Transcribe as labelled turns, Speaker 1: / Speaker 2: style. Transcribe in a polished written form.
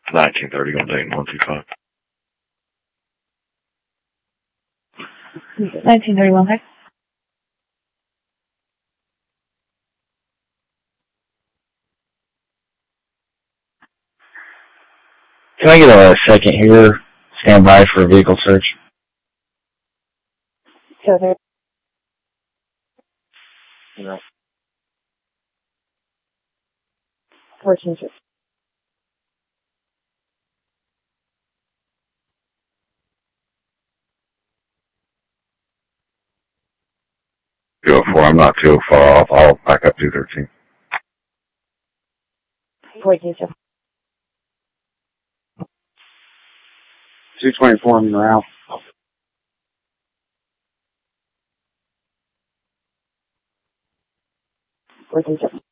Speaker 1: 1930 on Dayton 125.
Speaker 2: 1931, okay.
Speaker 3: Can I get a second here? Stand by for a vehicle search.
Speaker 2: So there.
Speaker 3: Yeah.
Speaker 2: 14.
Speaker 1: 204, I'm not too far off. I'll back up 213.
Speaker 2: 14.
Speaker 3: 224 on the route.
Speaker 2: 14.